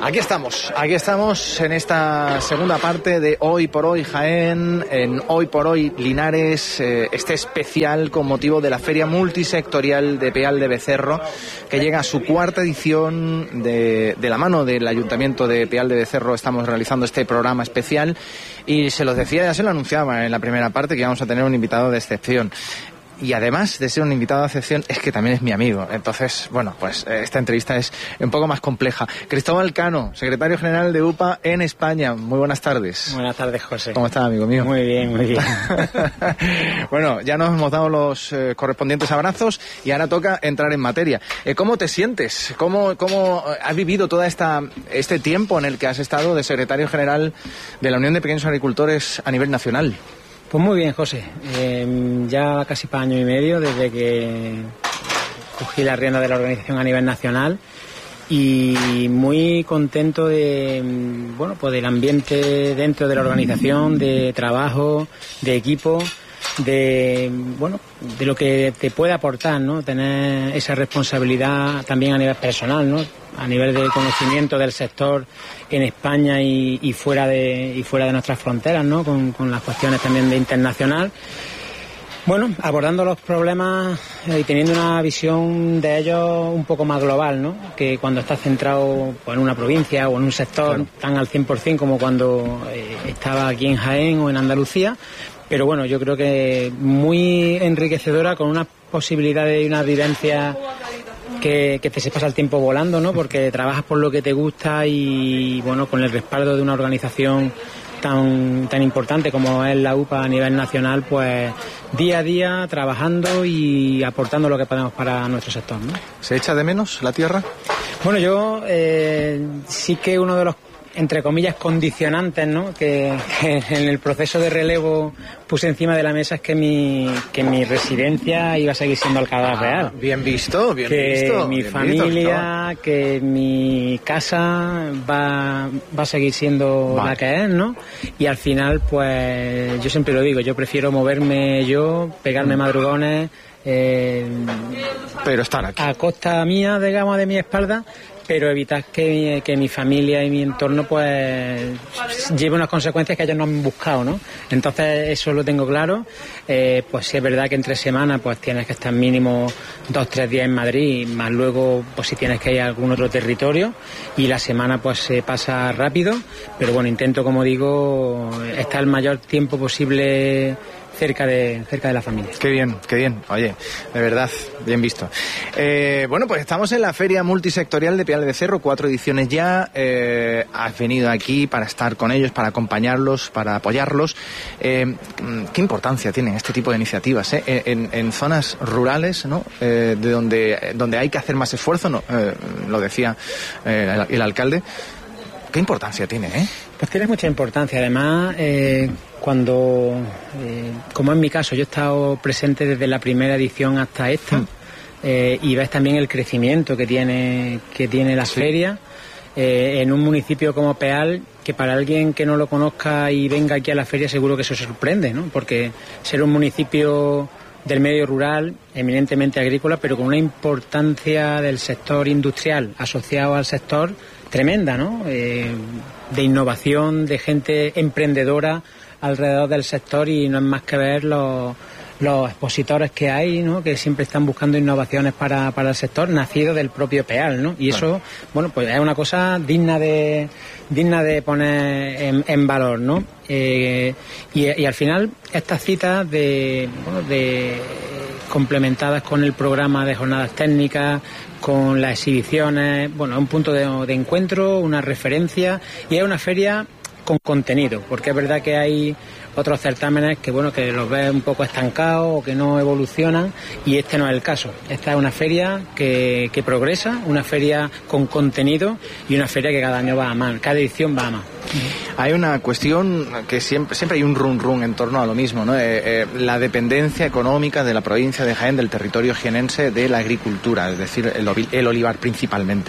Aquí estamos en esta segunda parte de Hoy por Hoy Jaén, en Hoy por Hoy Linares, este especial con motivo de la Feria Multisectorial de Peal de Becerro, que llega a su cuarta edición. De la mano del Ayuntamiento de Peal de Becerro estamos realizando este programa especial y se los decía, ya se lo anunciaba en la primera parte, que íbamos a tener un invitado de excepción. Y además de ser un invitado de excepción, es que también es mi amigo. Entonces, bueno, pues esta entrevista es un poco más compleja. Cristóbal Cano, secretario general de UPA en España. Muy buenas tardes. Buenas tardes, José. ¿Cómo estás, amigo mío? Muy bien, muy bien. Bueno, ya nos hemos dado los correspondientes abrazos y ahora toca entrar en materia. ¿Cómo te sientes? ¿Cómo has vivido todo este tiempo en el que has estado de secretario general de la Unión de Pequeños Agricultores a nivel nacional? Pues muy bien, José. Ya casi para año y medio desde que cogí la rienda de la organización a nivel nacional y muy contento de, bueno, pues del ambiente dentro de la organización, de trabajo, de equipo, de, bueno, de lo que te puede aportar, ¿no? Tener esa responsabilidad también a nivel personal, ¿no? A nivel de conocimiento del sector en España y fuera de nuestras fronteras, ¿no? Con las cuestiones también de internacional. Bueno, abordando los problemas y teniendo una visión de ellos un poco más global, ¿no? Que cuando estás centrado pues, en una provincia o en un sector, claro, tan al 100% como cuando estaba aquí en Jaén o en Andalucía. Pero bueno, yo creo que muy enriquecedora, con unas posibilidades y unas vivencias que te se pasa el tiempo volando, ¿no? Porque trabajas por lo que te gusta y, bueno, con el respaldo de una organización tan importante como es la UPA a nivel nacional, pues día a día trabajando y aportando lo que podemos para nuestro sector, ¿no? ¿Se echa de menos la tierra? Bueno, yo sí que uno de los, entre comillas, condicionantes, ¿no? Que en el proceso de relevo puse encima de la mesa es que mi residencia iba a seguir siendo Alcalá Real. Bien visto, bien visto. Que mi familia, que mi casa va a seguir siendo la que es, ¿no? Y al final, pues, yo siempre lo digo, yo prefiero moverme pegarme madrugones, pero estar aquí. A costa mía, digamos, de mi espalda, pero evitar que mi familia y mi entorno pues lleve unas consecuencias que ellos no han buscado, ¿no? Entonces eso lo tengo claro. Pues sí es verdad que entre semanas pues tienes que estar mínimo 2-3 días en Madrid, más luego pues si tienes que ir a algún otro territorio, y la semana pues se pasa rápido, pero bueno, intento, como digo, estar el mayor tiempo posible cerca de la familia. Qué bien, oye, de verdad, bien visto. Bueno, pues estamos en la Feria Multisectorial de Peal de Becerro, 4 ediciones ya. Has venido aquí para estar con ellos, para acompañarlos, para apoyarlos. ¿Qué importancia tienen este tipo de iniciativas en zonas rurales, ¿no? De donde hay que hacer más esfuerzo, ¿no? Lo decía el alcalde. ¿Qué importancia tiene, Pues tiene mucha importancia. Además, cuando, como en mi caso, yo he estado presente desde la primera edición hasta esta, y ves también el crecimiento que tiene la feria, en un municipio como Peal, que para alguien que no lo conozca y venga aquí a la feria seguro que eso se sorprende, ¿no? Porque ser un municipio del medio rural, eminentemente agrícola, pero con una importancia del sector industrial asociado al sector tremenda, ¿no? De innovación, de gente emprendedora alrededor del sector, y no es más que ver los expositores que hay, ¿no? Que siempre están buscando innovaciones para el sector, nacido del propio Peal, ¿no? Y eso, bueno, pues es una cosa digna de poner en valor, ¿no? Y al final estas citas complementadas con el programa de jornadas técnicas, con las exhibiciones, bueno, es un punto de encuentro, una referencia, y es una feria con contenido, porque es verdad que hay otros certámenes que, bueno, que los ves un poco estancados o que no evolucionan, y este no es el caso. Esta es una feria que progresa, una feria con contenido y una feria que cada año va a más, cada edición va a más. Hay una cuestión que siempre hay un run en torno a lo mismo, ¿no? La dependencia económica de la provincia de Jaén, del territorio jienense, de la agricultura, es decir, el olivar principalmente.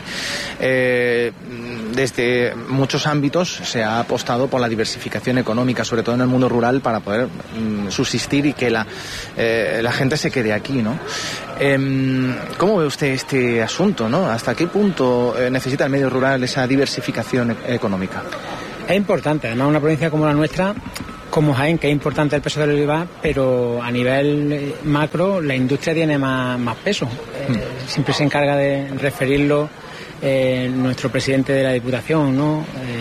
Desde muchos ámbitos se ha apostado por la diversificación económica, sobre todo en el mundo rural, para poder subsistir y que la gente se quede aquí, ¿no? ¿Cómo ve usted este asunto, ¿no? ¿Hasta qué punto necesita el medio rural esa diversificación económica? Es importante, además una provincia como la nuestra, como Jaén, que es importante el peso del olivar, pero a nivel macro la industria tiene más peso. Siempre se encarga de referirlo nuestro presidente de la Diputación, ¿no?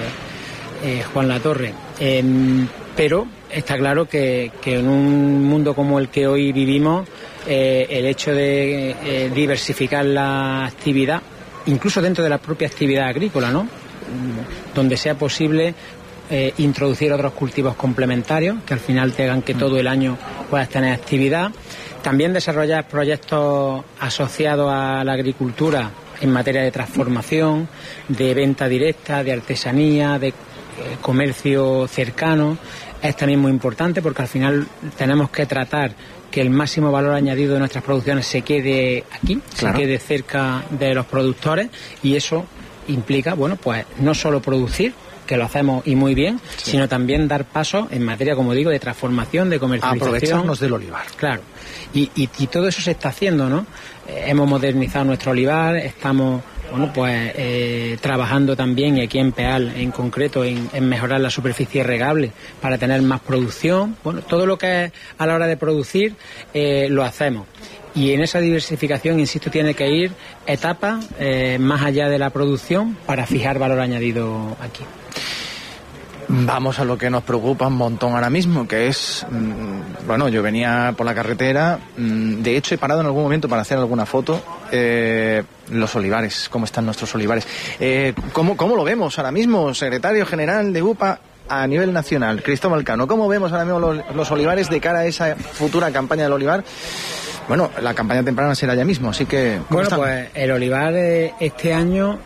Juan Latorre. Pero está claro que en un mundo como el que hoy vivimos, el hecho de diversificar la actividad, incluso dentro de la propia actividad agrícola, ¿no? Donde sea posible introducir otros cultivos complementarios que al final te hagan que todo el año puedas tener actividad. También desarrollar proyectos asociados a la agricultura en materia de transformación, de venta directa, de artesanía, de comercio cercano. Es también muy importante porque al final tenemos que tratar que el máximo valor añadido de nuestras producciones se quede aquí, claro, se quede cerca de los productores, y eso implica, bueno, pues no solo producir, que lo hacemos y muy bien, sí, sino también dar pasos en materia, como digo, de transformación, de comercialización. Aprovecharnos del olivar. Claro. Y todo eso se está haciendo, ¿no? Hemos modernizado nuestro olivar, estamos, bueno, pues trabajando también, y aquí en Peal en concreto, en mejorar la superficie regable para tener más producción. Bueno, todo lo que es a la hora de producir lo hacemos. Y en esa diversificación, insisto, tiene que ir etapas más allá de la producción para fijar valor añadido aquí. Vamos a lo que nos preocupa un montón ahora mismo, que es, bueno, yo venía por la carretera, de hecho he parado en algún momento para hacer alguna foto, los olivares, cómo están nuestros olivares. ¿Cómo lo vemos ahora mismo, secretario general de UPA a nivel nacional? Cristóbal Cano, ¿cómo vemos ahora mismo los olivares de cara a esa futura campaña del olivar? Bueno, la campaña temprana será ya mismo, así que... Bueno, pues el olivar este año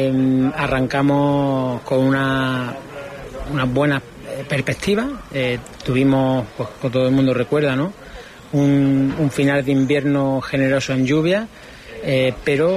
arrancamos con una buena perspectiva. Tuvimos, pues como todo el mundo recuerda, ¿no?, un final de invierno generoso en lluvia, pero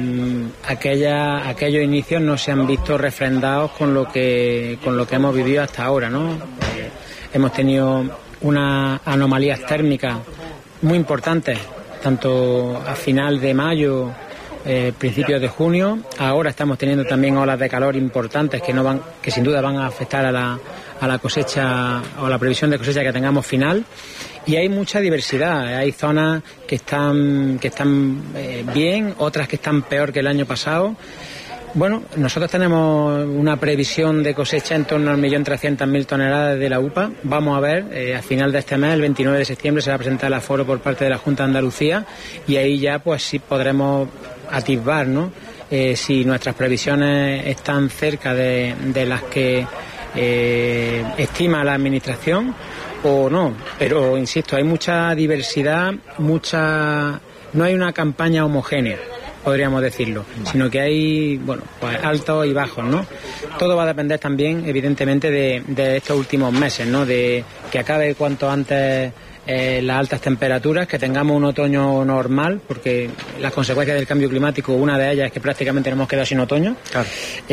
aquellos inicios no se han visto refrendados con lo que hemos vivido hasta ahora, ¿no? Hemos tenido unas anomalías térmicas muy importantes, tanto a final de mayo, principios de junio. Ahora estamos teniendo también olas de calor importantes que sin duda van a afectar a la cosecha o la previsión de cosecha que tengamos final. Y hay mucha diversidad, hay zonas que están bien, otras que están peor que el año pasado. Bueno, nosotros tenemos una previsión de cosecha en torno al 1.300.000 toneladas de la UPA. Vamos a ver, a final de este mes, el 29 de septiembre, se va a presentar el aforo por parte de la Junta de Andalucía, y ahí ya pues sí podremos atisbar, ¿no?, si nuestras previsiones están cerca de las que estima la Administración o no. Pero, insisto, hay mucha diversidad, no hay una campaña homogénea, podríamos decirlo, sino que hay, bueno, pues altos y bajos, ¿no? Todo va a depender también, evidentemente, de estos últimos meses, ¿no?, de que acabe cuanto antes las altas temperaturas, que tengamos un otoño normal, porque las consecuencias del cambio climático, una de ellas es que prácticamente nos hemos quedado sin otoño. Claro.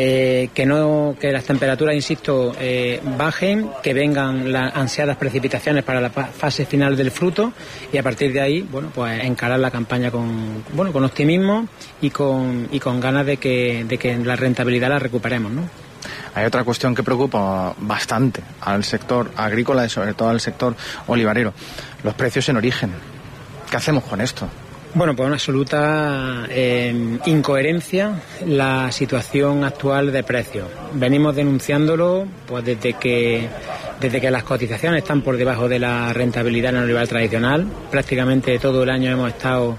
Que las temperaturas, insisto, bajen, que vengan las ansiadas precipitaciones para la fase final del fruto, y a partir de ahí, bueno, pues encarar la campaña con optimismo y con ganas de que la rentabilidad la recuperemos, ¿no? Hay otra cuestión que preocupa bastante al sector agrícola y sobre todo al sector olivarero: los precios en origen. ¿Qué hacemos con esto? Bueno, pues una absoluta incoherencia la situación actual de precios. Venimos denunciándolo pues desde que las cotizaciones están por debajo de la rentabilidad en el olivar tradicional. Prácticamente todo el año hemos estado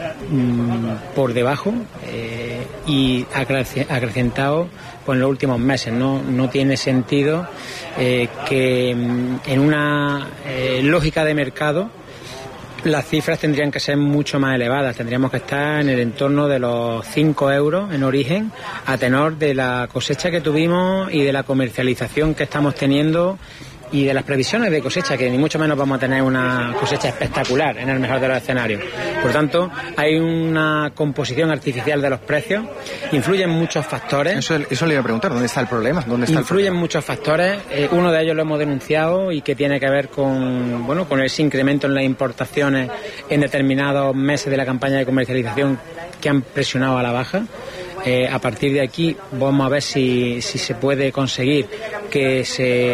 por debajo y acrecentado pues en los últimos meses. No tiene sentido que en una lógica de mercado las cifras tendrían que ser mucho más elevadas. Tendríamos que estar en el entorno de los 5 euros en origen, a tenor de la cosecha que tuvimos y de la comercialización que estamos teniendo y de las previsiones de cosecha, que ni mucho menos vamos a tener una cosecha espectacular en el mejor de los escenarios. Por tanto, hay una composición artificial de los precios, influyen muchos factores. Eso le iba a preguntar, ¿dónde está el problema? Influyen muchos factores, uno de ellos lo hemos denunciado y que tiene que ver con ese incremento en las importaciones en determinados meses de la campaña de comercialización que han presionado a la baja. A partir de aquí vamos a ver si se puede conseguir que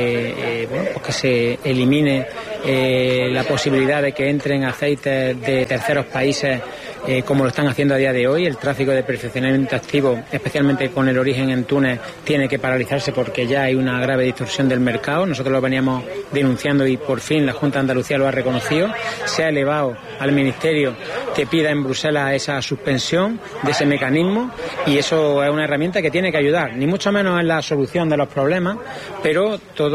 se elimine la posibilidad de que entren aceites de terceros países como lo están haciendo a día de hoy. El tráfico de perfeccionamiento activo, especialmente con el origen en Túnez, tiene que paralizarse porque ya hay una grave distorsión del mercado. Nosotros lo veníamos denunciando y por fin la Junta de Andalucía lo ha reconocido. Se ha elevado al Ministerio que pida en Bruselas esa suspensión de ese mecanismo, y eso es una herramienta que tiene que ayudar, ni mucho menos en la solución de los problemas, pero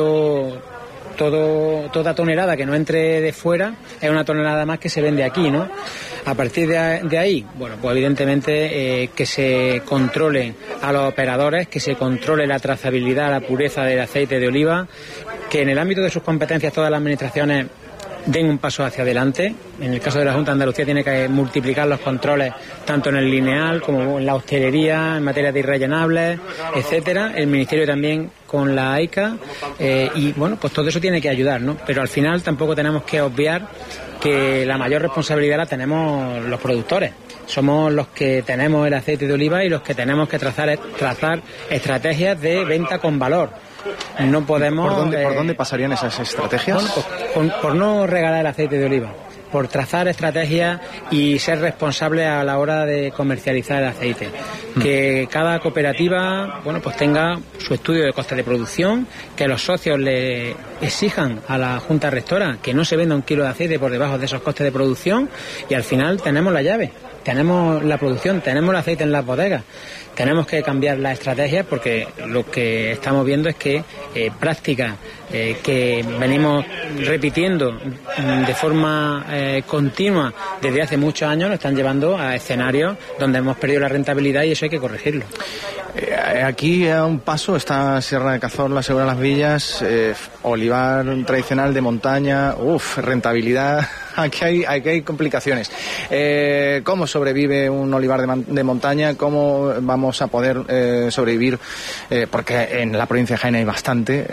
toda tonelada que no entre de fuera es una tonelada más que se vende aquí, ¿no? A partir de ahí, bueno, pues evidentemente que se controle a los operadores, que se controle la trazabilidad, la pureza del aceite de oliva, que en el ámbito de sus competencias todas las administraciones den un paso hacia adelante. En el caso de la Junta de Andalucía tiene que multiplicar los controles tanto en el lineal como en la hostelería, en materia de irrellenables, etcétera. El Ministerio también con la AICA y bueno, pues todo eso tiene que ayudar, ¿no? Pero al final tampoco tenemos que obviar que la mayor responsabilidad la tenemos los productores. Somos los que tenemos el aceite de oliva y los que tenemos que trazar estrategias de venta con valor. No podemos... ¿Por dónde pasarían esas estrategias? Bueno, pues, por no regalar el aceite de oliva, por trazar estrategias y ser responsable a la hora de comercializar el aceite. Que cada cooperativa, bueno, pues tenga su estudio de costes de producción, que los socios le exijan a la Junta Rectora que no se venda un kilo de aceite por debajo de esos costes de producción, y al final tenemos la llave, tenemos la producción, tenemos el aceite en las bodegas. Tenemos que cambiar las estrategias porque lo que estamos viendo es que prácticas que venimos repitiendo de forma continua desde hace muchos años nos están llevando a escenarios donde hemos perdido la rentabilidad, y eso hay que corregirlo. Aquí a un paso está Sierra de Cazorla, Segura Las Villas, olivar tradicional de montaña, rentabilidad. Aquí hay complicaciones. ¿Cómo sobrevive un olivar de montaña? ¿Cómo vamos a poder sobrevivir? Porque en la provincia de Jaén hay bastante,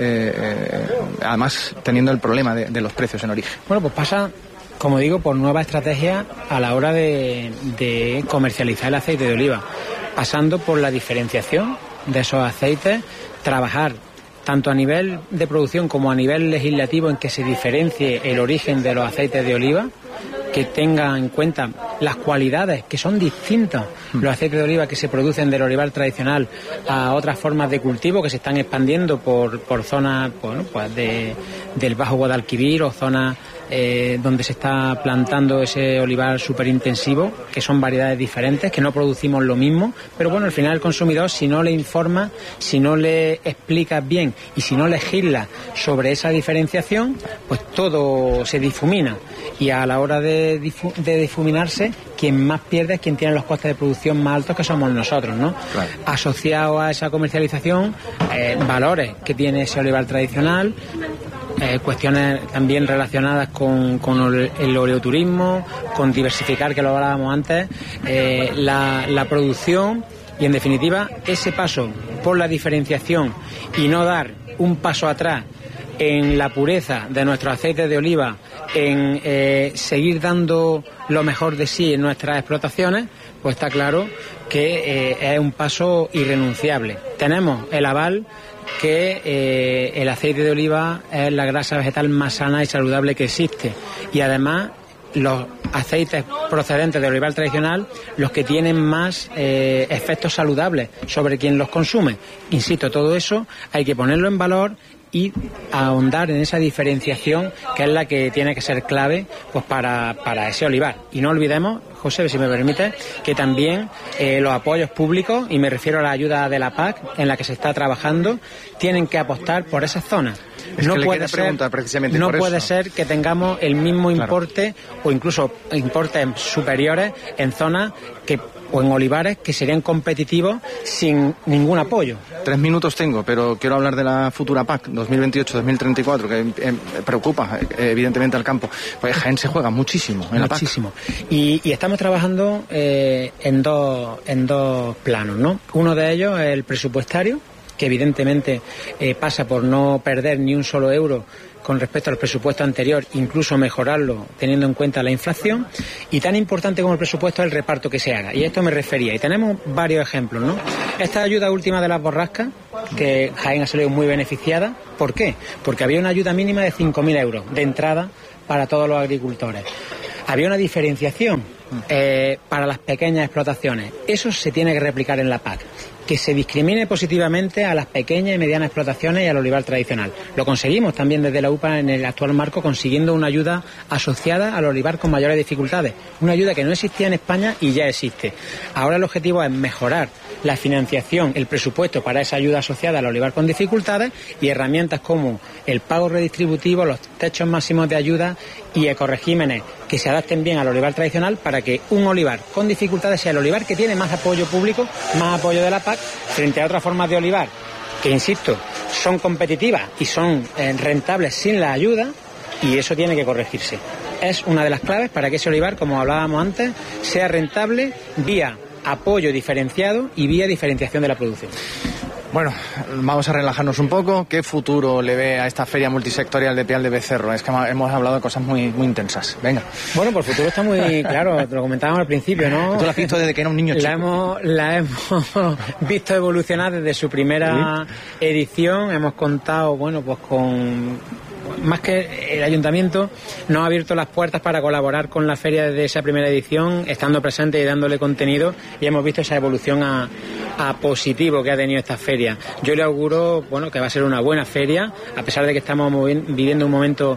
además teniendo el problema de los precios en origen. Bueno, pues pasa, como digo, por nuevas estrategias a la hora de comercializar el aceite de oliva, pasando por la diferenciación de esos aceites, trabajar tanto a nivel de producción como a nivel legislativo en que se diferencie el origen de los aceites de oliva, que tenga en cuenta las cualidades que son distintas, los aceites de oliva que se producen del olivar tradicional a otras formas de cultivo que se están expandiendo por zonas, bueno, pues del Bajo Guadalquivir o zonas donde se está plantando ese olivar superintensivo, que son variedades diferentes, que no producimos lo mismo, pero bueno, al final el consumidor, si no le informa, si no le explica bien y si no legisla sobre esa diferenciación, pues todo se difumina, y a la hora de difuminarse, quien más pierde es quien tiene los costes de producción más altos, que somos nosotros, ¿no? Claro. Asociado a esa comercialización, valores que tiene ese olivar tradicional, cuestiones también relacionadas con el oleoturismo, con diversificar, que lo hablábamos antes, la producción, y en definitiva ese paso por la diferenciación y no dar un paso atrás en la pureza de nuestros aceites de oliva, en seguir dando lo mejor de sí en nuestras explotaciones, pues está claro que es un paso irrenunciable. Tenemos el aval que el aceite de oliva es la grasa vegetal más sana y saludable que existe, y además los aceites procedentes del olivar tradicional los que tienen más efectos saludables sobre quien los consume. Insisto, todo eso hay que ponerlo en valor y ahondar en esa diferenciación, que es la que tiene que ser clave, pues para ese olivar. Y no olvidemos, José, si me permite, que también los apoyos públicos, y me refiero a la ayuda de la PAC en la que se está trabajando, tienen que apostar por esas zonas. No puede ser que tengamos el mismo importe, claro, o incluso importes superiores en zonas que o en olivares que serían competitivos sin ningún apoyo. 3 minutos tengo, pero quiero hablar de la futura PAC 2028-2034, que preocupa evidentemente al campo. Pues Jaén se juega muchísimo en la PAC. Muchísimo. Y estamos trabajando en dos planos, ¿no? Uno de ellos es el presupuestario, que evidentemente pasa por no perder ni un solo euro con respecto al presupuesto anterior, incluso mejorarlo teniendo en cuenta la inflación, y tan importante como el presupuesto es el reparto que se haga, y a esto me refería, y tenemos varios ejemplos, ¿no? Esta ayuda última de las borrascas, que Jaén ha salido muy beneficiada. ¿Por qué? Porque había una ayuda mínima de 5.000 euros de entrada para todos los agricultores. Había una diferenciación para las pequeñas explotaciones. Eso se tiene que replicar en la PAC. Que se discrimine positivamente a las pequeñas y medianas explotaciones y al olivar tradicional. Lo conseguimos también desde la UPA en el actual marco, consiguiendo una ayuda asociada al olivar con mayores dificultades. Una ayuda que no existía en España y ya existe. Ahora el objetivo es mejorar la financiación, el presupuesto para esa ayuda asociada al olivar con dificultades, y herramientas como el pago redistributivo, los techos máximos de ayuda y ecoregímenes que se adapten bien al olivar tradicional, para que un olivar con dificultades sea el olivar que tiene más apoyo público, más apoyo de la PAC, frente a otras formas de olivar que, insisto, son competitivas y son rentables sin la ayuda, y eso tiene que corregirse. Es una de las claves para que ese olivar, como hablábamos antes, sea rentable vía apoyo diferenciado y vía diferenciación de la producción. Bueno, vamos a relajarnos un poco. ¿Qué futuro le ve a esta feria multisectorial de Pial de Becerro? Es que hemos hablado de cosas muy intensas. Venga. Bueno, pues el futuro está muy claro, te lo comentábamos al principio, ¿no? Tú la has visto desde que era un niño chico. La hemos visto evolucionar desde su primera edición. Hemos contado, bueno, pues con... Más que el ayuntamiento nos ha abierto las puertas para colaborar con la feria desde esa primera edición, estando presente y dándole contenido, y hemos visto esa evolución a positivo que ha tenido esta feria. Yo le auguro, bueno, que va a ser una buena feria, a pesar de que estamos viviendo un momento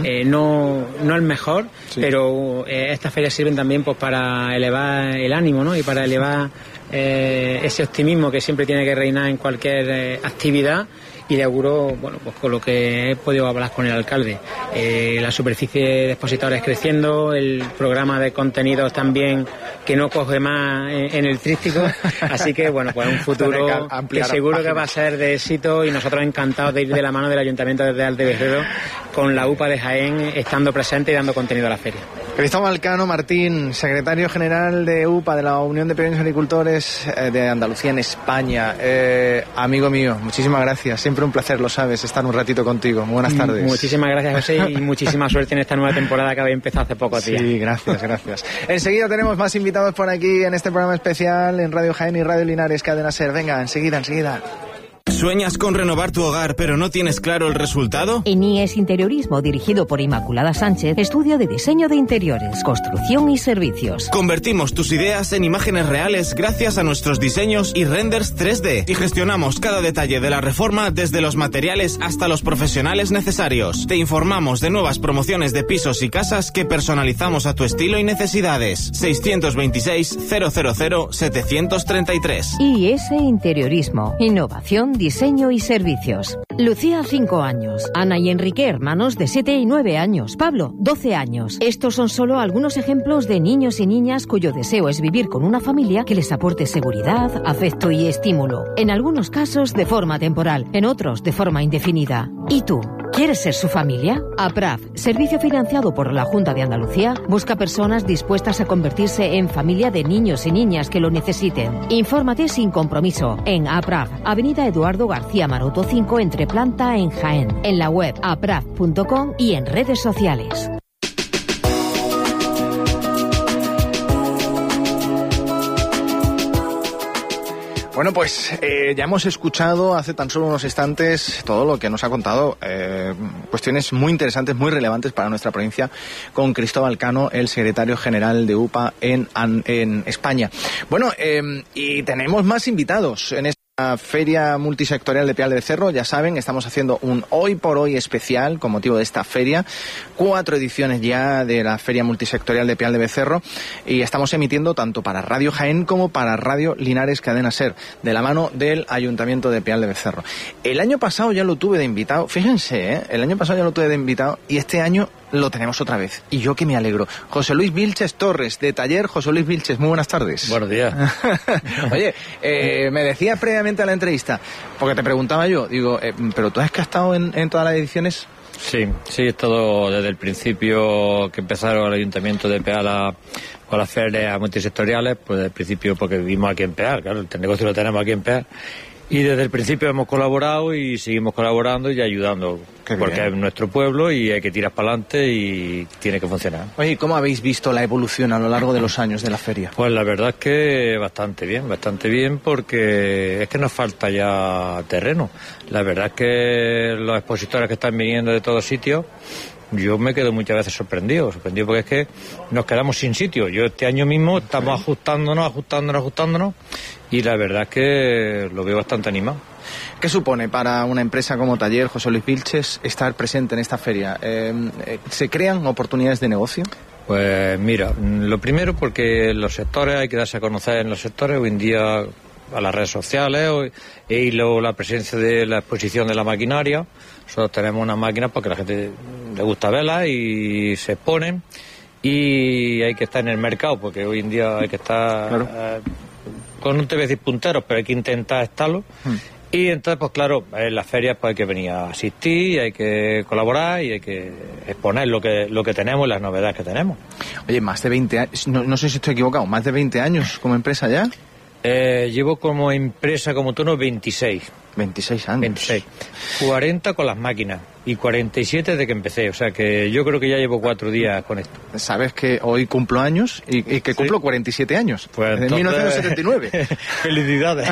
no el mejor, sí, pero estas ferias sirven también pues para elevar el ánimo, ¿no? Y para elevar ese optimismo que siempre tiene que reinar en cualquier actividad. Y le auguro, bueno, pues con lo que he podido hablar con el alcalde, la superficie de expositores creciendo, el programa de contenidos también que no coge más en el tríptico, así que bueno, pues un futuro que seguro que va a ser de éxito, y nosotros encantados de ir de la mano del Ayuntamiento de Real de Becerro con la UPA de Jaén estando presente y dando contenido a la feria. Cristóbal Alcano Martín, secretario general de UPA, de la Unión de Pequeños Agricultores de Andalucía en España. Amigo mío, muchísimas gracias. Siempre un placer, lo sabes, estar un ratito contigo. Muy buenas tardes. Muchísimas gracias, José, y muchísima suerte en esta nueva temporada que habéis empezado hace pocos días. Sí, gracias. Enseguida tenemos más invitados por aquí en este programa especial en Radio Jaén y Radio Linares, Cadena SER. Venga, enseguida. ¿Sueñas con renovar tu hogar pero no tienes claro el resultado? En IES Interiorismo, dirigido por Inmaculada Sánchez, estudio de diseño de interiores, construcción y servicios. Convertimos tus ideas en imágenes reales gracias a nuestros diseños y renders 3D, y gestionamos cada detalle de la reforma, desde los materiales hasta los profesionales necesarios. Te informamos de nuevas promociones de pisos y casas que personalizamos a tu estilo y necesidades. 626 000 733. IES Interiorismo, innovación, diseño y servicios. Lucía, 5 años. Ana y Enrique, hermanos de 7 y 9 años. Pablo, 12 años. Estos son solo algunos ejemplos de niños y niñas cuyo deseo es vivir con una familia que les aporte seguridad, afecto y estímulo. En algunos casos de forma temporal, en otros de forma indefinida. ¿Y tú? ¿Quieres ser su familia? APRAF, servicio financiado por la Junta de Andalucía, busca personas dispuestas a convertirse en familia de niños y niñas que lo necesiten. Infórmate sin compromiso en APRAF, Avenida Eduardo García Maroto 5, entre planta, en Jaén, en la web apraf.com y en redes sociales. Bueno, pues ya hemos escuchado hace tan solo unos instantes todo lo que nos ha contado, cuestiones muy interesantes, muy relevantes para nuestra provincia, con Cristóbal Alcano, el secretario general de UPA en España. Bueno, y tenemos más invitados en esta feria multisectorial de Pial de Becerro. Ya saben, estamos haciendo un Hoy por Hoy especial con motivo de esta feria. 4 ediciones ya de la feria multisectorial de Pial de Becerro, y estamos emitiendo tanto para Radio Jaén como para Radio Linares Cadena SER, de la mano del Ayuntamiento de Pial de Becerro. El año pasado ya lo tuve de invitado, fíjense, el año pasado ya lo tuve de invitado, y este año lo tenemos otra vez. Y yo que me alegro. José Luis Vilches Torres, de Taller José Luis Vilches. Muy buenas tardes. Buenos días. Oye, me decías previamente a la entrevista, porque te preguntaba yo, digo, ¿pero tú has estado en todas las ediciones? Sí, he estado desde el principio que empezaron el Ayuntamiento de Peal con las ferias multisectoriales, pues desde el principio, porque vivimos aquí en Peal, claro, el negocio lo tenemos aquí en Peal. Y desde el principio hemos colaborado y seguimos colaborando y ayudando, porque es nuestro pueblo y hay que tirar para adelante y tiene que funcionar. Oye, ¿cómo habéis visto la evolución a lo largo de los años de la feria? Pues la verdad es que bastante bien, porque es que nos falta ya terreno. La verdad es que los expositores que están viniendo de todos sitios, yo me quedo muchas veces sorprendido porque es que nos quedamos sin sitio. Yo este año mismo estamos ajustándonos y la verdad es que lo veo bastante animado. ¿Qué supone para una empresa como Taller José Luis Vilches estar presente en esta feria? ¿Se crean oportunidades de negocio? Pues mira, lo primero porque los sectores, hay que darse a conocer en los sectores hoy en día a las redes sociales y luego la presencia de la exposición de la maquinaria. Nosotros tenemos una máquina porque a la gente le gusta verla y se exponen y hay que estar en el mercado porque hoy en día hay que estar con un te voy a decir punteros, pero hay que intentar estarlo. Y entonces, pues claro, en las ferias pues hay que venir a asistir, hay que colaborar y hay que exponer lo que tenemos y las novedades que tenemos. Oye, más de 20 años, no sé si estoy equivocado, más de 20 años como empresa ya. Llevo como empresa como tú unos 26. 26 años. 26. 40 con las máquinas y 47 desde que empecé. O sea que yo creo que ya llevo 4 días con esto. Sabes que hoy cumplo años y que cumplo 47 años. Pues desde 1979. Felicidades.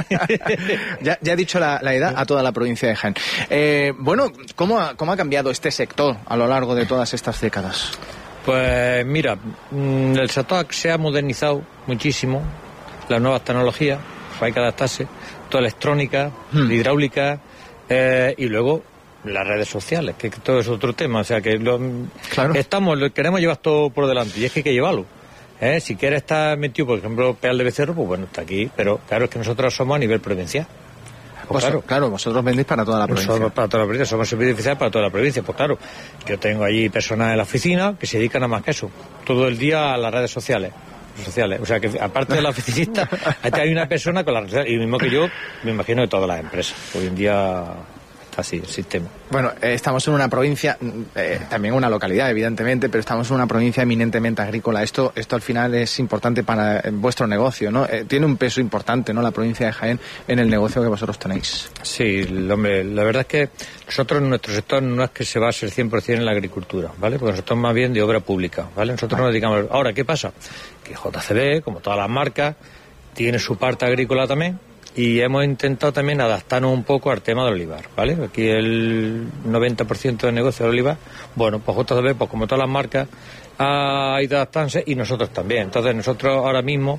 ya he dicho la edad a toda la provincia de Jaén. Bueno, ¿cómo ha cambiado este sector a lo largo de todas estas décadas? Pues mira, el sector se ha modernizado muchísimo. Las nuevas tecnologías, hay que adaptarse, toda electrónica, hidráulica y luego las redes sociales, que todo es otro tema, o sea que queremos llevar todo por delante y es que hay que llevarlo. Si quieres estar metido, por ejemplo, Peal de Becerro, pues bueno, está aquí, pero claro, es que nosotros somos a nivel provincial. Pues claro, vosotros vendéis para toda la provincia. Somos para toda la provincia, somos servicio oficial para toda la provincia. Pues claro, yo tengo allí personas en la oficina que se dedican a más que eso, todo el día a las redes sociales. O sea que aparte de la oficinista hay una persona con las redes sociales, y mismo que yo, me imagino de todas las empresas. Hoy en día está así el sistema. Bueno, estamos en una provincia, también una localidad evidentemente, pero estamos en una provincia eminentemente agrícola. Esto al final es importante para vuestro negocio, ¿no? Tiene un peso importante, ¿no?, la provincia de Jaén en el negocio que vosotros tenéis. Sí, hombre, la verdad es que nosotros en nuestro sector no es que se base el 100% en la agricultura, ¿vale? Porque nosotros más bien de obra pública, ¿vale? Nosotros nos dedicamos... Ahora, ¿qué pasa? Que JCB, como todas las marcas, tiene su parte agrícola también. Y hemos intentado también adaptarnos un poco al tema del olivar, ¿vale? Aquí el 90% del negocio del olivar, bueno, pues JCB, pues como todas las marcas, ha ido adaptándose y nosotros también. Entonces nosotros ahora mismo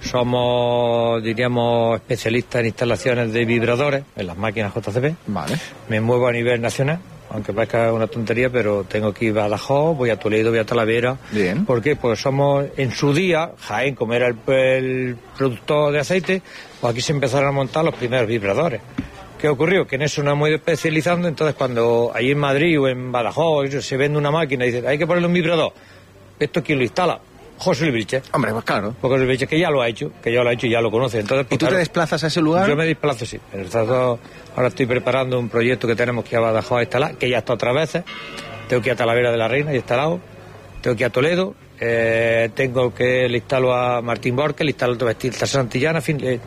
somos, diríamos, especialistas en instalaciones de vibradores en las máquinas JCB. Vale. Me muevo a nivel nacional, aunque parezca una tontería, pero tengo que ir a Badajoz, voy a Toledo, voy a Talavera. Bien. ¿Por qué? Pues somos, en su día, Jaén, como era el productor de aceite, pues aquí se empezaron a montar los primeros vibradores. ¿Qué ocurrió? Que en eso nos hemos ido especializando, entonces cuando ahí en Madrid o en Badajoz se vende una máquina y dice, hay que ponerle un vibrador, ¿esto quién lo instala? José Luis Vilches. Hombre, pues claro. Porque José Luis Vilches, que ya lo ha hecho y ya lo conoce. Entonces, pues, ¿Y tú te desplazas a ese lugar? Yo me desplazo, sí. Ahora estoy preparando un proyecto que tenemos que ir a Badajoz a instalar, que ya está otras veces. Tengo que ir a Talavera de la Reina, ya instalado. Tengo que ir a Toledo. Tengo que le instalo a Martín Borges, le instalo a Vestilta Santillana, en fin.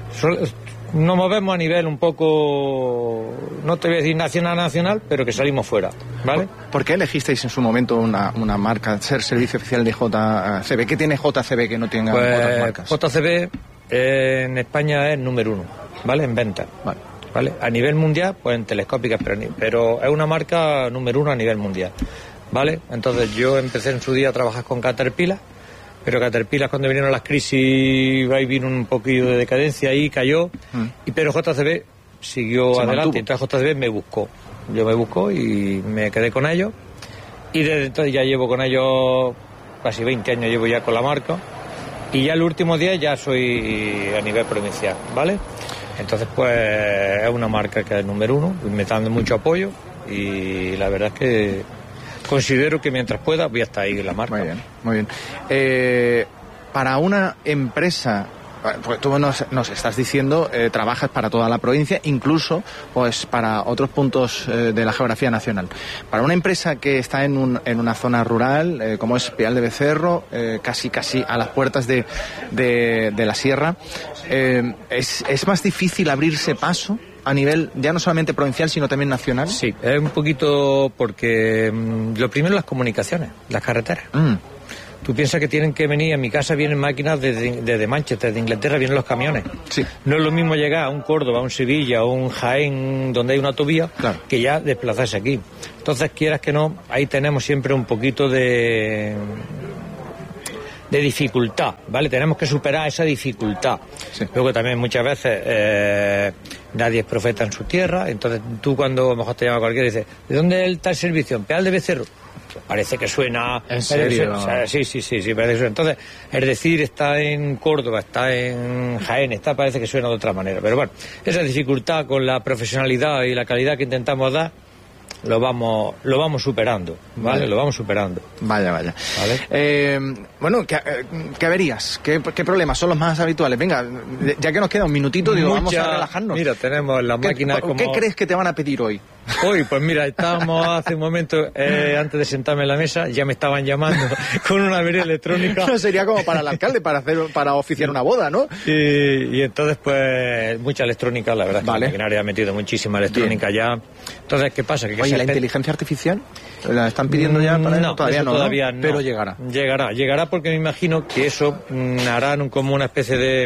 Nos movemos a nivel un poco, no te voy a decir nacional, pero que salimos fuera, ¿vale? ¿Por qué elegisteis en su momento una marca, ser servicio oficial de JCB? ¿Qué tiene JCB que no tenga otras marcas? JCB en España es número 1, ¿vale? En venta. Vale. A nivel mundial, pues en telescópicas, pero es una marca número 1 a nivel mundial, ¿vale? Entonces yo empecé en su día a trabajar con Caterpillar, pero Caterpillar cuando vinieron las crisis, ahí vino un poquillo de decadencia y cayó, pero JCB siguió adelante, entonces JCB me buscó. Yo me buscó y me quedé con ellos, y desde entonces ya llevo con ellos casi 20 años llevo ya con la marca, y ya el último día ya soy a nivel provincial, ¿vale? Entonces pues es una marca que es número 1, me está dando mucho apoyo y la verdad es que considero que mientras pueda voy a estar ahí en la marca. Muy bien, muy bien. Para una empresa, pues tú nos estás diciendo, trabajas para toda la provincia, incluso pues para otros puntos de la geografía nacional. Para una empresa que está en una zona rural, como es Peal de Becerro, casi a las puertas de la sierra, ¿es más difícil abrirse paso a nivel ya no solamente provincial, sino también nacional? Sí, es un poquito porque lo primero las comunicaciones, las carreteras. Tú piensas que tienen que venir, a mi casa vienen máquinas desde Manchester, de Inglaterra, vienen los camiones. Sí. No es lo mismo llegar a un Córdoba, a un Sevilla, a un Jaén, donde hay una autovía, claro, que ya desplazarse aquí. Entonces, quieras que no, ahí tenemos siempre un poquito de dificultad, ¿vale? Tenemos que superar esa dificultad. Sí. Luego también muchas veces nadie es profeta en su tierra, entonces tú cuando a lo mejor te llama cualquiera y dices, ¿de dónde está el servicio? ¿En Peal de Becerro? Parece que suena... ¿En serio? Sí, parece que suena. Entonces, es decir, está en Córdoba, está en Jaén, parece que suena de otra manera. Pero bueno, esa dificultad con la profesionalidad y la calidad que intentamos dar, lo vamos superando, ¿vale? Vale. Lo vamos superando. Vaya. ¿Vale? Bueno, ¿qué averías? ¿Qué problemas son los más habituales? Venga, ya que nos queda un minutito, vamos a relajarnos. Mira, tenemos las máquinas como... ¿Qué crees que te van a pedir hoy? Hoy, pues mira, estábamos hace un momento, antes de sentarme en la mesa, ya me estaban llamando con una avería electrónica. No, sería como para el alcalde, para oficiar una boda, ¿no? Y entonces, pues, mucha electrónica, la verdad es que vale, la maquinaria ha metido muchísima electrónica ya. Entonces, ¿qué pasa? Oye, ¿la inteligencia artificial? ¿La están pidiendo ya para eso? Todavía no. Pero llegará porque me imagino que eso harán como una especie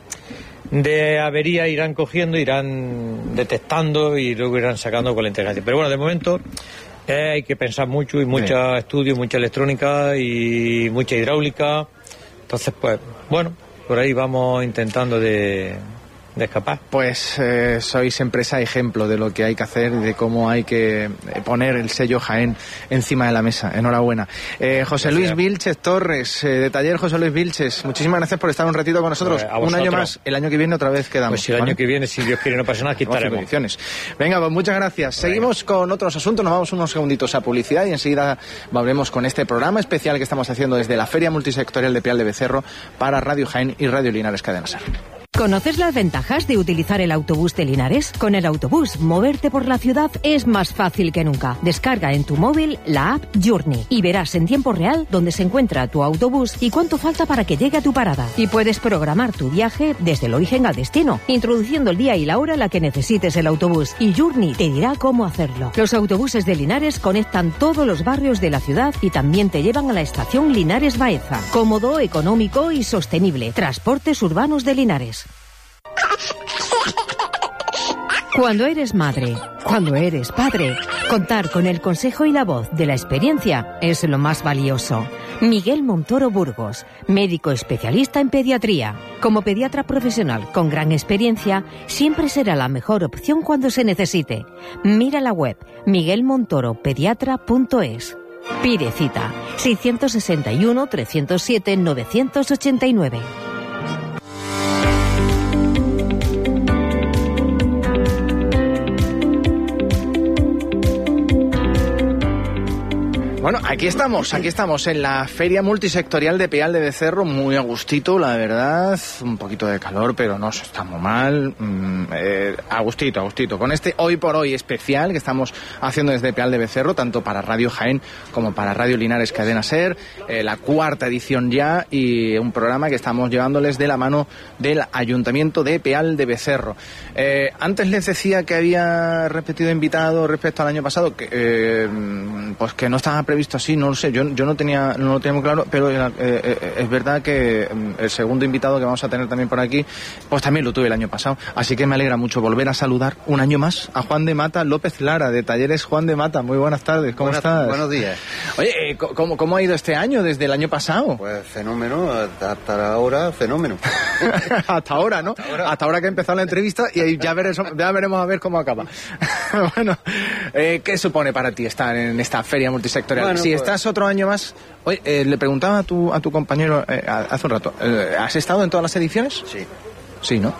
de avería, irán cogiendo, irán detectando y luego irán sacando con la inteligencia. Pero bueno, de momento hay que pensar mucho y mucho estudio, mucha electrónica y mucha hidráulica. Entonces, pues, bueno, por ahí vamos intentando de escapar. Pues sois empresa ejemplo de lo que hay que hacer y de cómo hay que poner el sello Jaén encima de la mesa. Enhorabuena. José Luis Vilches Torres, de Taller José Luis Vilches, muchísimas gracias por estar un ratito con nosotros. Un año más, el año que viene otra vez quedamos. Pues si el año que viene, si Dios quiere, no pasa nada, aquí estaremos. Venga, pues muchas gracias. Seguimos con otros asuntos, nos vamos unos segunditos a publicidad y enseguida volvemos con este programa especial que estamos haciendo desde la Feria Multisectorial de Peal de Becerro para Radio Jaén y Radio Linares Cadena Ser. ¿Conoces las ventajas de utilizar el autobús de Linares? Con el autobús, moverte por la ciudad es más fácil que nunca. Descarga en tu móvil la app Journey y verás en tiempo real dónde se encuentra tu autobús y cuánto falta para que llegue a tu parada. Y puedes programar tu viaje desde el origen al destino, introduciendo el día y la hora en la que necesites el autobús. Y Journey te dirá cómo hacerlo. Los autobuses de Linares conectan todos los barrios de la ciudad y también te llevan a la estación Linares Baeza. Cómodo, económico y sostenible. Transportes urbanos de Linares. Cuando eres madre, cuando eres padre, contar con el consejo y la voz de la experiencia es lo más valioso. Miguel Montoro Burgos, médico especialista en pediatría. Como pediatra profesional con gran experiencia, siempre será la mejor opción cuando se necesite. Mira la web miguelmontoropediatra.es. Pide cita 661 307 989. Bueno, aquí estamos en la Feria Multisectorial de Peal de Becerro, muy a gustito, la verdad, un poquito de calor, pero no estamos mal, a gustito, con este Hoy por Hoy especial que estamos haciendo desde Peal de Becerro, tanto para Radio Jaén como para Radio Linares Cadena Ser, la 4ª edición ya, y un programa que estamos llevándoles de la mano del Ayuntamiento de Peal de Becerro. Antes les decía que había repetido invitado respecto al año pasado, que pues que no estaba previsto así, no lo sé, yo no lo tenía muy claro, pero es verdad que el segundo invitado que vamos a tener también por aquí, pues también lo tuve el año pasado, así que me alegra mucho volver a saludar un año más a Juan de Mata López Lara, de Talleres Juan de Mata. Muy buenas tardes, ¿cómo estás? Buenos días. Oye, ¿cómo ha ido este año desde el año pasado? Pues fenómeno, hasta ahora fenómeno. Hasta ahora, ¿no? Hasta ahora que ha empezado la entrevista y ahí ya veremos a ver cómo acaba. Bueno, ¿qué supone para ti estar en esta feria multisectorial? Bueno, si pues estás otro año más... Oye, le preguntaba a tu compañero hace un rato, ¿has estado en todas las ediciones? Sí. Sí, ¿no?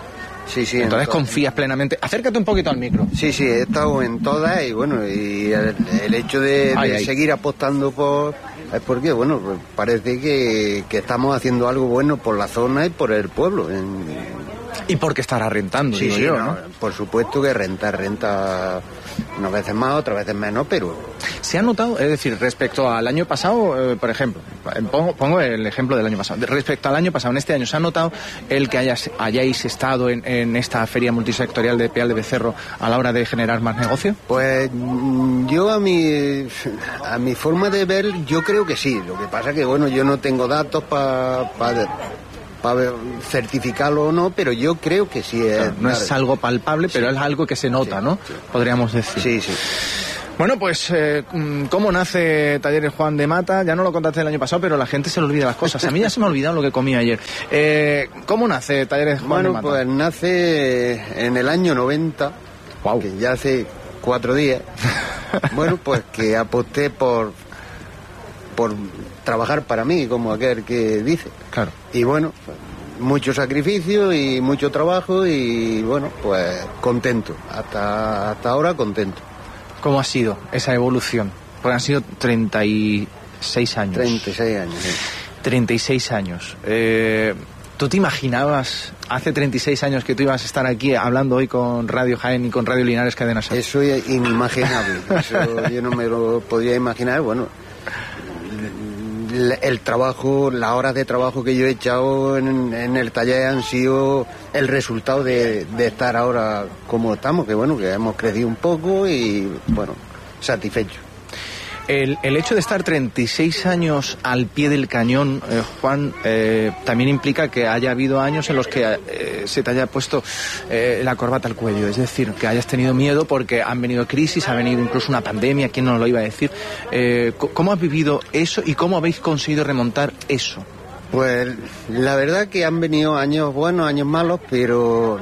Sí, sí. Entonces confías plenamente. Acércate un poquito al micro. Sí, sí, he estado en todas y bueno, y el hecho de seguir apostando es porque, bueno, pues parece que estamos haciendo algo bueno por la zona y por el pueblo. Y porque estará rentando, sí, digo sí, yo, ¿no? Por supuesto que renta unas veces más, otras veces menos, pero... ¿Se ha notado, es decir, respecto al año pasado, por ejemplo, pongo el ejemplo del año pasado, respecto al año pasado, en este año, ¿se ha notado el que hayáis estado en esta feria multisectorial de Peal de Becerro a la hora de generar más negocio? Pues yo a mi forma de ver, yo creo que sí. Lo que pasa que, bueno, yo no tengo datos para certificarlo o no, pero yo creo que sí es... Claro, no es algo palpable, pero es algo que se nota, ¿no? Sí. Podríamos decir. Sí, sí. Bueno, pues, ¿cómo nace Talleres Juan de Mata? Ya no lo contaste el año pasado, pero la gente se le olvida las cosas. A mí ya se me ha olvidado lo que comí ayer. ¿Cómo nace Talleres Juan de Mata? Bueno, pues nace en el año 90, wow. Que ya hace 4 días. Bueno, pues que aposté por trabajar para mí, como aquel que dice. Claro. Y bueno, pues, mucho sacrificio y mucho trabajo y bueno, pues contento. Hasta ahora contento. ¿Cómo ha sido esa evolución? Porque han sido 36 años. 36 años, sí. 36 años. ¿Tú te imaginabas hace 36 años que tú ibas a estar aquí hablando hoy con Radio Jaén y con Radio Linares Cadena Ser? Eso es inimaginable. Eso yo no me lo podía imaginar. Bueno, el trabajo, las horas de trabajo que yo he echado en el taller han sido el resultado de estar ahora como estamos, que bueno, que hemos crecido un poco y bueno, satisfecho. El hecho de estar 36 años al pie del cañón, Juan, también implica que haya habido años en los que se te haya puesto la corbata al cuello, es decir, que hayas tenido miedo porque han venido crisis, ha venido incluso una pandemia, ¿quién nos lo iba a decir? ¿Cómo has vivido eso y cómo habéis conseguido remontar eso? Pues la verdad que han venido años buenos, años malos, pero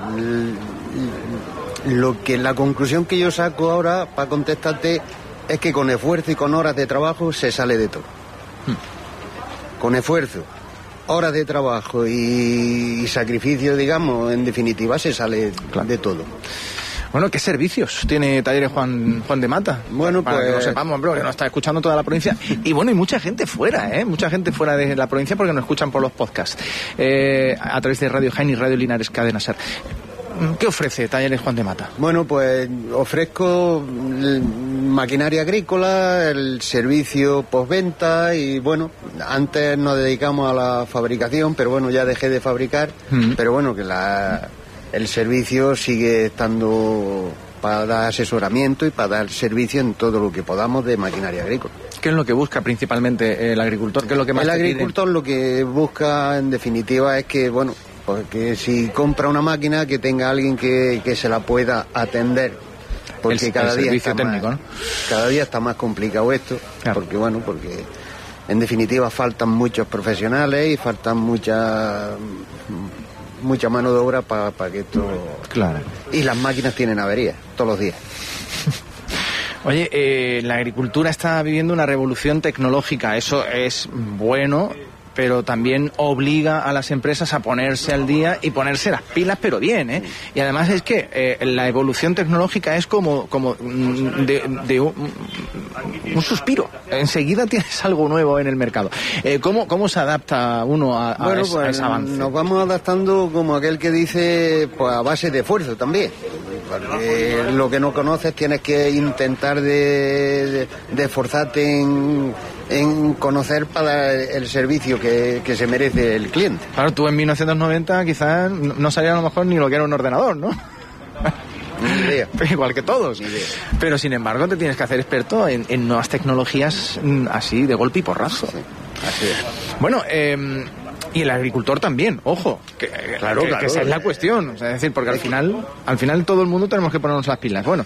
la conclusión que yo saco ahora para contestarte es que con esfuerzo y con horas de trabajo se sale de todo. Con esfuerzo, horas de trabajo y sacrificio, digamos, en definitiva se sale de todo. Bueno, ¿qué servicios tiene Talleres Juan de Mata? Bueno, para que lo sepamos, bro, que nos está escuchando toda la provincia. Y bueno, y mucha gente fuera, mucha gente fuera de la provincia porque nos escuchan por los podcasts. A través de Radio Jaén y Radio Linares Cadena Ser. ¿Qué ofrece Talleres Juan de Mata? Bueno, pues ofrezco maquinaria agrícola, el servicio postventa y bueno, antes nos dedicamos a la fabricación, pero bueno, ya dejé de fabricar, pero bueno, que el servicio sigue estando para dar asesoramiento y para dar servicio en todo lo que podamos de maquinaria agrícola. ¿Qué es lo que busca principalmente el agricultor? ¿Qué es lo que más el agricultor pide? Lo que busca en definitiva es que, bueno, porque si compra una máquina que tenga alguien que se la pueda atender, porque cada día está técnico, ¿no? Cada día está más complicado esto, claro. porque en definitiva faltan muchos profesionales y faltan mucha mano de obra para que esto... Claro. Y las máquinas tienen averías todos los días. Oye, la agricultura está viviendo una revolución tecnológica, eso es bueno, pero también obliga a las empresas a ponerse al día y ponerse las pilas, pero bien, Y además es que la evolución tecnológica es como de un suspiro. Enseguida tienes algo nuevo en el mercado. ¿Cómo se adapta uno a ese avance? Nos vamos adaptando como aquel que dice, pues a base de esfuerzo también. Porque lo que no conoces tienes que intentar de esforzarte en conocer para el servicio que se merece el cliente. Claro, tú en 1990 quizás no sabías a lo mejor ni lo que era un ordenador, ¿no? Ni idea. Igual que todos. Ni idea. Pero sin embargo te tienes que hacer experto en nuevas tecnologías así de golpe y porrazo. Sí, así es. Bueno, y el agricultor también, ojo, que esa es la cuestión, o sea, es decir, porque al final todo el mundo tenemos que ponernos las pilas. Bueno,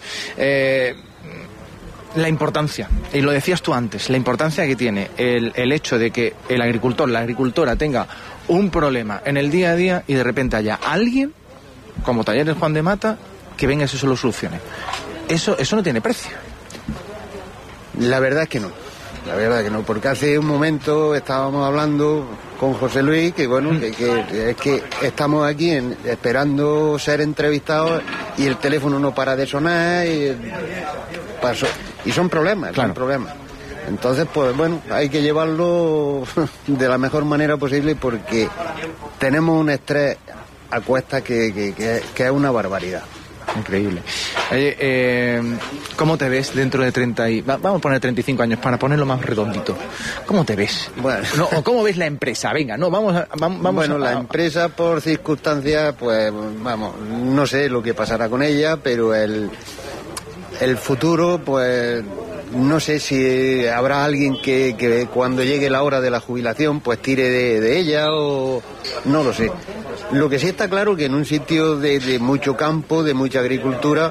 la importancia, y lo decías tú antes, la importancia que tiene el hecho de que el agricultor, la agricultora tenga un problema en el día a día y de repente haya alguien, como Talleres Juan de Mata, que venga y se lo solucione. Eso no tiene precio. La verdad es que no. la verdad que no, porque hace un momento estábamos hablando con José Luis, que bueno, que es que estamos aquí esperando ser entrevistados y el teléfono no para de sonar y son problemas, claro. Son problemas. Entonces, pues bueno, hay que llevarlo de la mejor manera posible porque tenemos un estrés a cuestas que es una barbaridad. Increíble. Oye, ¿cómo te ves dentro de 30 y... Vamos a poner 35 años para ponerlo más redondito. ¿Cómo te ves? Bueno. No, ¿o cómo ves la empresa? Venga, no, vamos bueno, la empresa por circunstancias, pues vamos, no sé lo que pasará con ella, pero el futuro, pues no sé si habrá alguien que cuando llegue la hora de la jubilación, pues tire de ella o... no lo sé. Lo que sí está claro que en un sitio de mucho campo, de mucha agricultura,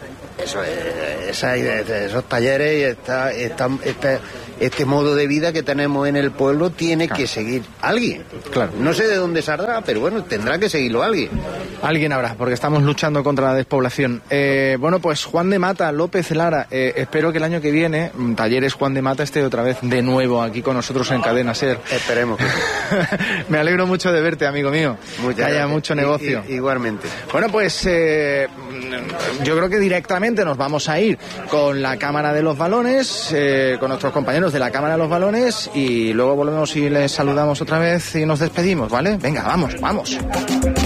esos talleres y este modo de vida que tenemos en el pueblo tiene que seguir alguien. Claro. No sé de dónde saldrá, pero bueno, tendrá que seguirlo alguien. Alguien habrá, porque estamos luchando contra la despoblación. Bueno, pues Juan de Mata, López Lara, espero que el año que viene Talleres Juan de Mata esté otra vez de nuevo aquí con nosotros en Cadena SER. Esperemos que sí. Me alegro mucho de verte, amigo mío. Muchas haya gracias. Mucho negocio. Igualmente. Bueno, pues yo creo que directamente nos vamos a ir con la Cámara de los Balones, con nuestros compañeros de la Cámara de los Balones, y luego volvemos y les saludamos otra vez y nos despedimos, ¿vale? Venga, vamos.